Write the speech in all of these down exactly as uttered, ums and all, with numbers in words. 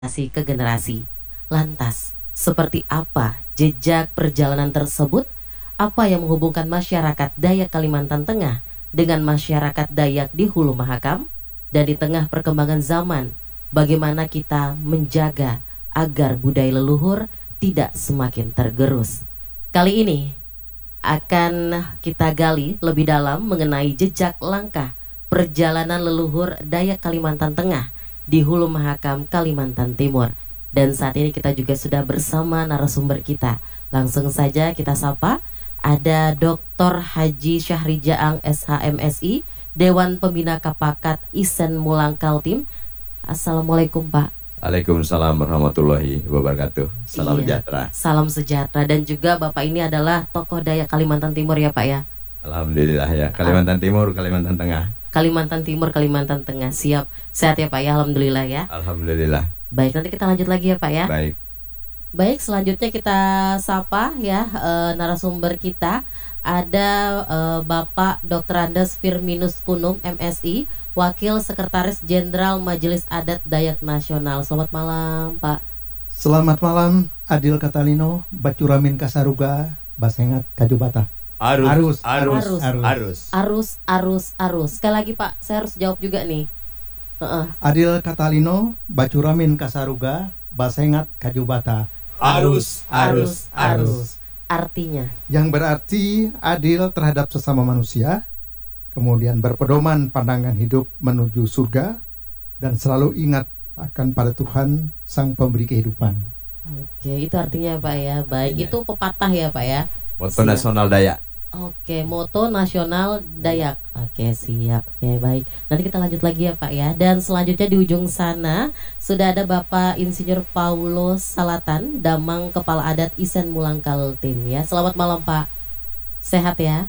generasi ke generasi. Lantas, seperti apa jejak perjalanan tersebut? Apa yang menghubungkan masyarakat Dayak Kalimantan Tengah dengan masyarakat Dayak di Hulu Mahakam? Dan di tengah perkembangan zaman, bagaimana kita menjaga agar budaya leluhur tidak semakin tergerus? Kali ini akan kita gali lebih dalam mengenai jejak langkah perjalanan leluhur Dayak Kalimantan Tengah di Hulu Mahakam, Kalimantan Timur. Dan saat ini kita juga sudah bersama narasumber kita. Langsung saja kita sapa. Ada doktor Haji Syahri Jaang S H M S I, Dewan Pembina Kapakat Isen Mulang Kaltim. Assalamualaikum Pak. Waalaikumsalam warahmatullahi wabarakatuh. Salam Iya, sejahtera. salam sejahtera. Dan juga Bapak ini adalah tokoh Dayak Kalimantan Timur ya Pak ya. Alhamdulillah ya. Kalimantan Timur, Kalimantan Tengah. Kalimantan Timur, Kalimantan Tengah. Siap. Sehat ya Pak ya, alhamdulillah ya. Alhamdulillah. Baik, nanti kita lanjut lagi ya Pak ya. Baik. Baik, selanjutnya kita sapa ya e, narasumber kita. Ada e, Bapak doktor Andes Firminus Kunum M Si, Wakil Sekretaris Jenderal Majelis Adat Dayak Nasional. Selamat malam Pak. Selamat malam Adil Katalino, Bacuramin Kasaruga, Basengat Kajubata. Arus, Arus, arus, arus, arus. Arus, arus, arus. Sekali lagi Pak, saya harus jawab juga nih. Uh-uh. Adil Katalino, Bacuramin Kasaruga, Basengat Kajubata. Arus, arus, arus. Artinya Yang berarti adil terhadap sesama manusia, kemudian berpedoman pandangan hidup menuju surga, dan selalu ingat akan pada Tuhan Sang Pemberi kehidupan. Oke, itu artinya Pak ya. Baik, Artinya. itu pepatah ya Pak ya. Moto Siap. nasional Dayak. Oke, moto nasional Dayak. Oke, siap. Oke, baik. Nanti kita lanjut lagi ya Pak ya. Dan selanjutnya di ujung sana sudah ada Bapak Insinyur Paulo Salatan, Damang Kepala Adat Isen Mulang Kaltim ya. Selamat malam Pak. Sehat ya?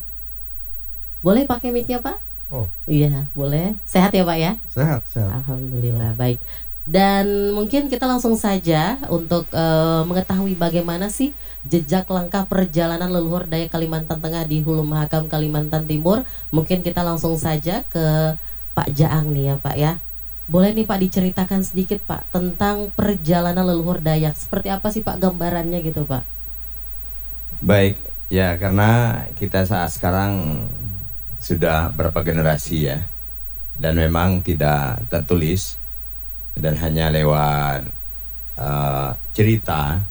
Boleh pakai mic-nya Pak? Oh. Iya, boleh. Sehat ya Pak ya? Sehat, sehat. Alhamdulillah, baik. Dan mungkin kita langsung saja untuk uh, mengetahui bagaimana sih jejak langkah perjalanan leluhur Dayak Kalimantan Tengah di Hulu Mahakam Kalimantan Timur. Mungkin kita langsung saja ke Pak Jaang nih ya Pak ya. Boleh nih Pak diceritakan sedikit Pak tentang perjalanan leluhur Dayak. Seperti apa sih Pak gambarannya gitu Pak? Baik, ya karena kita saat sekarang sudah berapa generasi ya. Dan memang tidak tertulis dan hanya lewat uh, cerita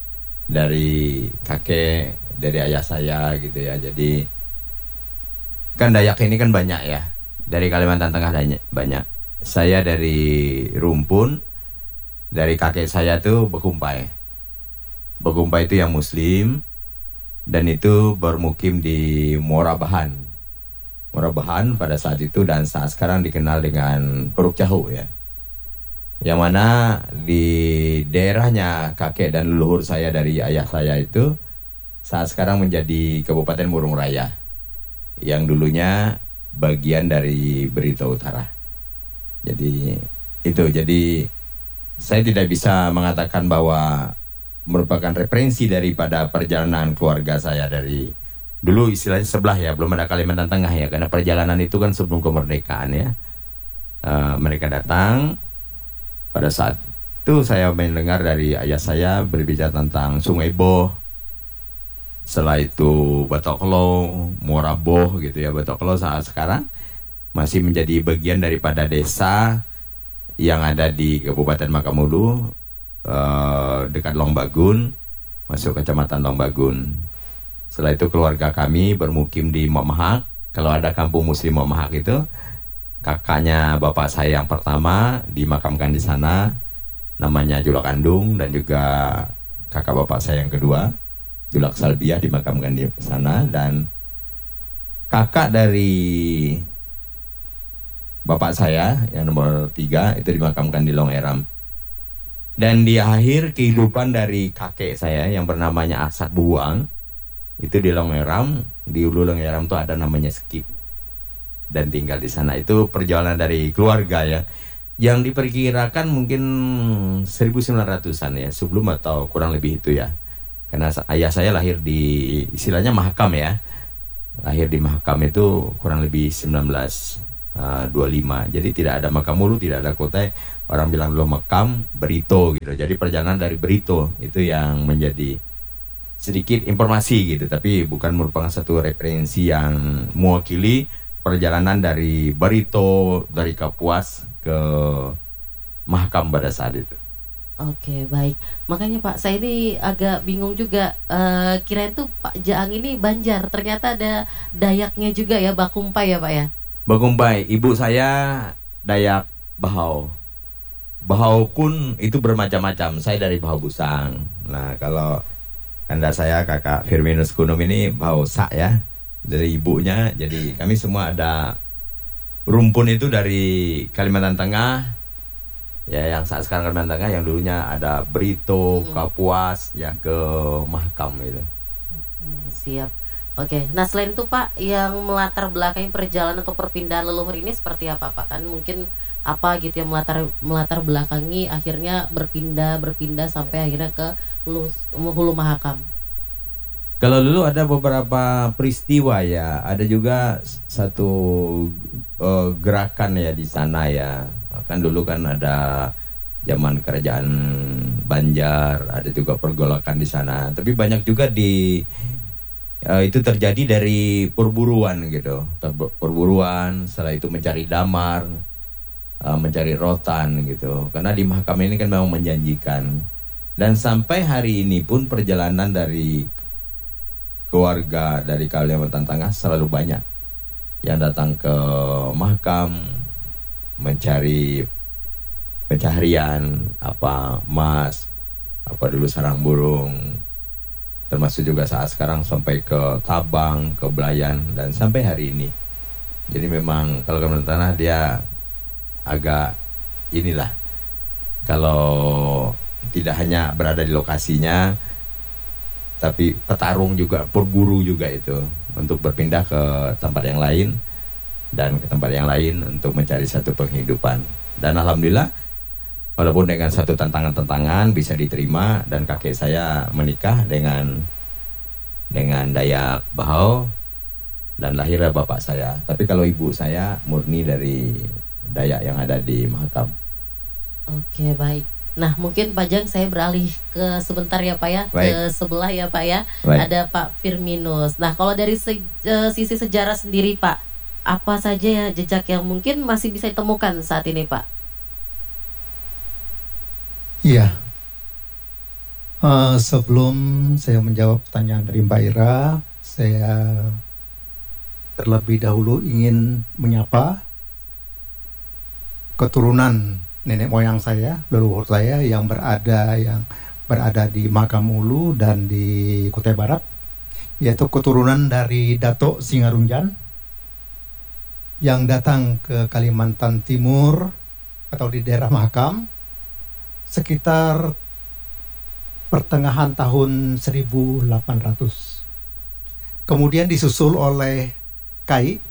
dari kakek, dari ayah saya gitu ya. Jadi kan Dayak ini kan banyak ya, dari Kalimantan Tengah banyak. Saya dari Rumpun, dari kakek saya tuh Bekumpai. Bekumpai itu yang Muslim, dan itu bermukim di Morabahan. Morabahan pada saat itu dan saat sekarang dikenal dengan Puruk Cahu ya. Yang mana di daerahnya kakek dan leluhur saya dari ayah saya itu saat sekarang menjadi Kabupaten Murung Raya, yang dulunya bagian dari Berita Utara. Jadi itu, jadi saya tidak bisa mengatakan bahwa merupakan referensi daripada perjalanan keluarga saya dari dulu, istilahnya sebelah ya, belum ada Kalimantan Tengah ya, karena perjalanan itu kan sebelum kemerdekaan ya. Uh, mereka datang. Pada saat itu saya mendengar dari ayah saya berbicara tentang Sungai Boh. Setelah itu Batoklo, Moraboh gitu ya. Batoklo saat sekarang masih menjadi bagian daripada desa yang ada di Kabupaten Makamulu, eh, dekat Longbagun, masuk Kecamatan Longbagun. Setelah itu keluarga kami bermukim di Mokmahak. Kalau ada kampung Muslim Mokmahak itu, kakaknya bapak saya yang pertama dimakamkan di sana, namanya Julak Andung, dan juga kakak bapak saya yang kedua, Julak Salbiah, dimakamkan di sana, dan kakak dari bapak saya yang nomor tiga itu dimakamkan di Longeram. Dan di akhir kehidupan dari kakek saya yang bernamanya Asad Buang itu di Longeram, di Ulu Longeram itu ada namanya Skip, dan tinggal di sana. Itu perjalanan dari keluarga ya, yang diperkirakan mungkin seribu sembilan ratusan ya, sebelum atau kurang lebih itu ya. Karena ayah saya lahir di istilahnya Mahakam ya, lahir di Mahakam itu kurang lebih seribu sembilan ratus dua puluh lima. Jadi tidak ada Makamulu, tidak ada kota, orang bilang dulu Makam, Berito gitu. Jadi perjalanan dari Berito itu yang menjadi sedikit informasi gitu, tapi bukan merupakan satu referensi yang mewakili perjalanan dari Berito, dari Kapuas ke Mahakam pada saat itu. Oke, baik. Makanya Pak, saya ini agak bingung juga. Eh, kirain tuh Pak Jaang ini Banjar, ternyata ada Dayaknya juga ya, Bakumpai ya Pak ya. Bakumpai, ibu saya Dayak Bahau. Bahau pun itu bermacam-macam. Saya dari Bahau Busang. Nah, kalau anda saya kakak Firminus Kunum ini Bahau Sak ya, dari ibunya. Jadi kami semua ada rumpun itu dari Kalimantan Tengah. Ya, yang saat sekarang Kalimantan Tengah, yang dulunya ada Berito, Hmm. Kapuas, yang ke Mahakam itu. Siap. Oke. Nah, selain itu Pak, yang melatar belakangi perjalanan atau perpindahan leluhur ini seperti apa Pak? Kan mungkin apa gitu yang melatar melatar belakangi akhirnya berpindah berpindah sampai akhirnya ke Hulu, Hulu Mahakam. Kalau dulu ada beberapa peristiwa ya, ada juga satu uh, gerakan ya di sana ya. Kan dulu kan ada zaman kerajaan Banjar, ada juga pergolakan di sana. Tapi banyak juga di uh, itu terjadi dari perburuan gitu, Ter- perburuan. Setelah itu mencari damar, uh, mencari rotan gitu. Karena di Mahakam ini kan memang menjanjikan. Dan sampai hari ini pun perjalanan dari keluarga dari Kalimantan Tengah selalu banyak yang datang ke Mahakam mencari pencaharian, apa emas, apa dulu sarang burung, termasuk juga saat sekarang sampai ke Tabang, ke Belayan, dan sampai hari ini. Jadi memang kalau Kalimantan Tengah dia agak inilah, kalau tidak hanya berada di lokasinya, tapi petarung juga, berburu juga itu untuk berpindah ke tempat yang lain dan ke tempat yang lain untuk mencari satu penghidupan. Dan alhamdulillah, walaupun dengan satu tantangan-tantangan bisa diterima, dan kakek saya menikah dengan dengan Dayak Bahau dan lahirlah bapak saya. Tapi kalau ibu saya murni dari Dayak yang ada di Mahakam. Oke, baik. Nah, mungkin Pak Jang saya beralih ke sebentar ya Pak ya, Baik. ke sebelah ya Pak ya. Baik. Ada Pak Firminus. Nah, kalau dari se- eh, sisi sejarah sendiri Pak, apa saja ya jejak yang mungkin masih bisa ditemukan saat ini Pak? Iya. Eh, sebelum saya menjawab pertanyaan dari Mbak Ira, saya terlebih dahulu ingin menyapa keturunan nenek moyang saya, leluhur saya yang berada yang berada di Mahakam Ulu dan di Kutai Barat, yaitu keturunan dari Dato Singarunjan yang datang ke Kalimantan Timur atau di daerah Mahakam sekitar pertengahan tahun seribu delapan ratus. Kemudian disusul oleh Kai,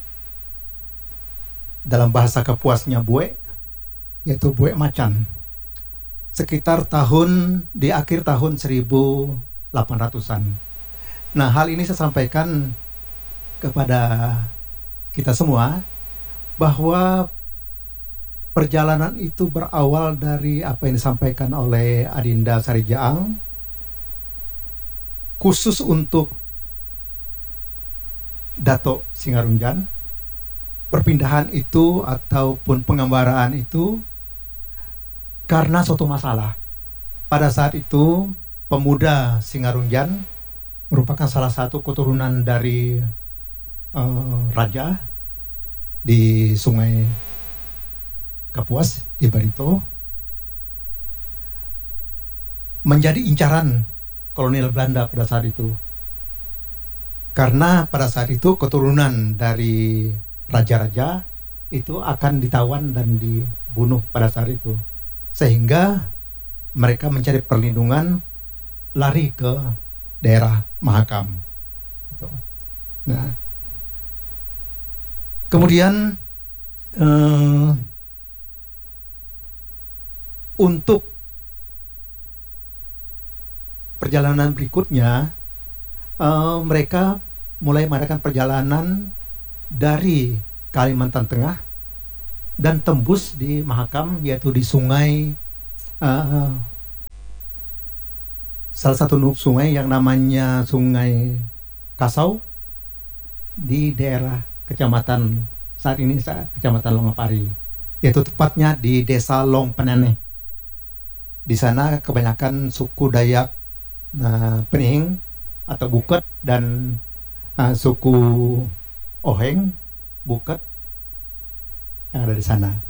dalam bahasa Kapuasnya Bue, yaitu Bue Macan, sekitar tahun di akhir tahun seribu delapan ratusan. Nah, hal ini saya sampaikan kepada kita semua bahwa perjalanan itu berawal dari apa yang disampaikan oleh Adinda Sari Jaang, khusus untuk Dato Singarunjan. Perpindahan itu ataupun pengembaraan itu karena suatu masalah. Pada saat itu pemuda Singarunjan merupakan salah satu keturunan dari uh, raja di Sungai Kapuas di Barito, menjadi incaran kolonial Belanda pada saat itu. Karena pada saat itu keturunan dari raja-raja itu akan ditawan dan dibunuh pada saat itu, sehingga mereka mencari perlindungan, lari ke daerah Mahakam. Nah, kemudian eh, untuk perjalanan berikutnya, eh, mereka mulai mengadakan perjalanan dari Kalimantan Tengah dan tembus di Mahakam, yaitu di sungai uh, salah satu sungai yang namanya Sungai Kasau di daerah kecamatan saat ini saat kecamatan Longapari, yaitu tepatnya di desa Long Penaneh. Di sana kebanyakan suku Dayak uh, Penihing atau Buket dan uh, suku Oheng Buket yang ada di sana.